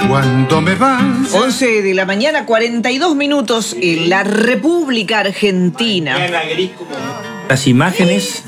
Cuando me vas. 11 de la mañana, 42 minutos en la República Argentina. Las imágenes,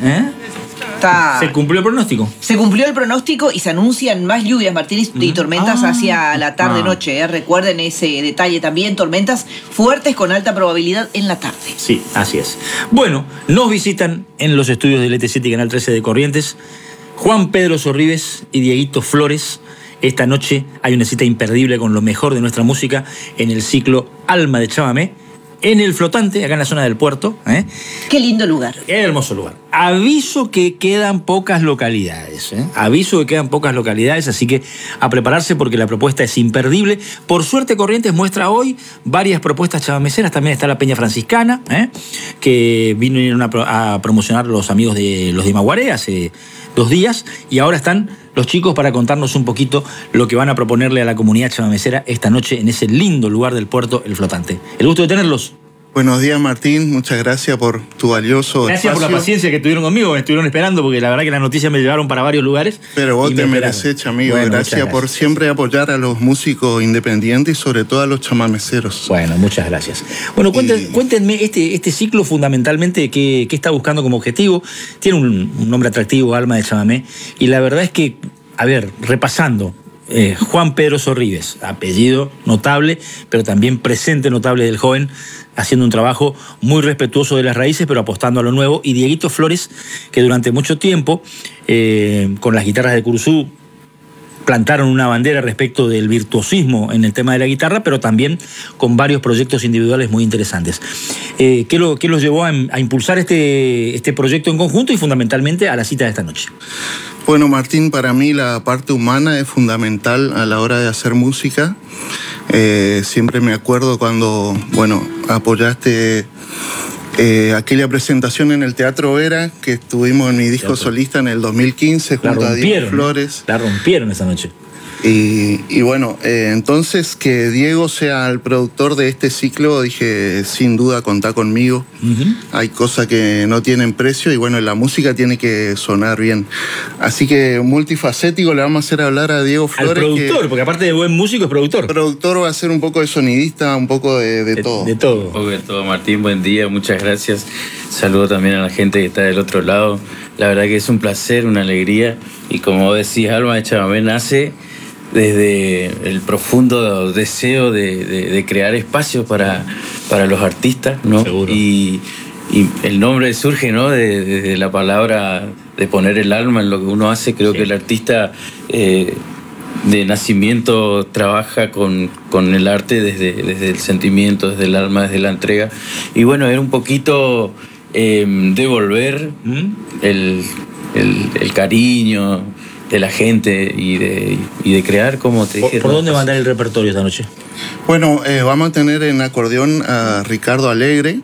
se cumplió el pronóstico. Se cumplió el pronóstico y se anuncian más lluvias, Martín, y tormentas hacia la tarde-noche. Recuerden ese detalle también, tormentas fuertes con alta probabilidad en la tarde. Sí, así es. Bueno, nos visitan en los estudios del ET7 y Canal 13 de Corrientes Juan Pedro Sorribes y Dieguito Flores. Esta noche hay una cita imperdible con lo mejor de nuestra música en el ciclo Alma de Chamamé, en el Flotante, acá en la zona del puerto. Qué lindo lugar. Qué hermoso lugar. Aviso que quedan pocas localidades. Aviso que quedan pocas localidades, así que a prepararse porque la propuesta es imperdible. Por suerte, Corrientes muestra hoy varias propuestas chamameceras. También está la Peña Franciscana, que vinieron a promocionar los amigos de los de Maguaré hace 2 días. Y ahora están los chicos para contarnos un poquito lo que van a proponerle a la comunidad chamamecera esta noche en ese lindo lugar del puerto, el Flotante. El gusto de tenerlos. Buenos días, Martín. Muchas gracias por tu valioso Gracias espacio. por la paciencia que tuvieron conmigo. Me estuvieron esperando porque la verdad que las noticias me llevaron para varios lugares. Pero vos te mereces, amigo. Bueno, gracias por siempre apoyar a los músicos independientes y sobre todo a los chamameceros. Bueno, muchas gracias. Bueno, cuéntenme este ciclo fundamentalmente qué está buscando como objetivo. Tiene un nombre atractivo, Alma de Chamamé. Y la verdad es que, a ver, repasando, Juan Pedro Sorribes, apellido notable, pero también presente notable del joven, haciendo un trabajo muy respetuoso de las raíces, pero apostando a lo nuevo. Y Dieguito Flores, que durante mucho tiempo, con las guitarras de Curzú, plantaron una bandera respecto del virtuosismo en el tema de la guitarra, pero también con varios proyectos individuales muy interesantes. ¿Qué los llevó a impulsar este proyecto en conjunto y fundamentalmente a la cita de esta noche? Bueno, Martín, para mí la parte humana es fundamental a la hora de hacer música. Siempre me acuerdo cuando, apoyaste aquella presentación en el Teatro Vera que estuvimos en mi disco solista en el 2015 junto a Diego Flores. La rompieron esa noche. Y bueno, entonces que Diego sea el productor de este ciclo, dije, sin duda contá conmigo. Hay cosas que no tienen precio y bueno, la música tiene que sonar bien. Así que multifacético le vamos a hacer hablar a Diego Flores. Al productor, porque aparte de buen músico es productor. Productor va a ser un poco de sonidista, un poco de todo. De todo. Un poco de todo, Martín, buen día, muchas gracias. Saludo también a la gente que está del otro lado. La verdad que es un placer, una alegría. Y como decís, Alma de Chamamé nace desde el profundo deseo de crear espacios para los artistas, ¿no? Seguro. Y el nombre surge, ¿no? de la palabra de poner el alma en lo que uno hace. Creo que el artista de nacimiento trabaja con el arte desde el sentimiento, desde el alma, desde la entrega. Y bueno, era un poquito devolver el cariño de la gente y de crear, como te dije. ¿Por dónde va a andar el repertorio esta noche? Bueno, vamos a tener en acordeón a Ricardo Alegre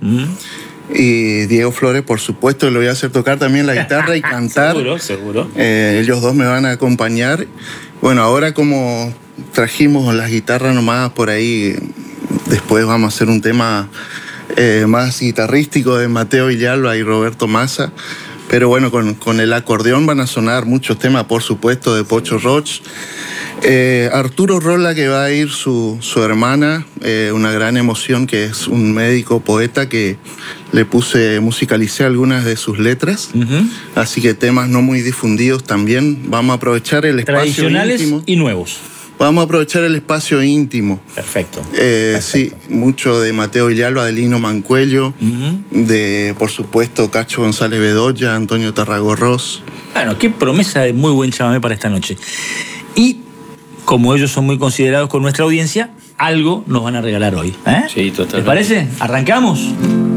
y Diego Flores, por supuesto, le voy a hacer tocar también la guitarra y cantar. Seguro. Ellos dos me van a acompañar. Bueno, ahora como trajimos las guitarras nomás por ahí, después vamos a hacer un tema más guitarrístico de Mateo Villalba y Roberto Massa. Pero bueno, con el acordeón van a sonar muchos temas, por supuesto, de Pocho Roch. Arturo Rolla, que va a ir su hermana, una gran emoción, que es un médico poeta que musicalicé algunas de sus letras. Así que temas no muy difundidos también. Vamos a aprovechar el espacio tradicionales íntimo. Y nuevos. Vamos a aprovechar el espacio íntimo. Perfecto. Sí, mucho de Mateo Villalba, de Lino Mancuello, de, por supuesto, Cacho González Bedoya, Antonio Tarragorros. Bueno, qué promesa de muy buen chamamé para esta noche. Y como ellos son muy considerados con nuestra audiencia, algo nos van a regalar hoy. Sí, totalmente. ¿Les parece? ¿Arrancamos?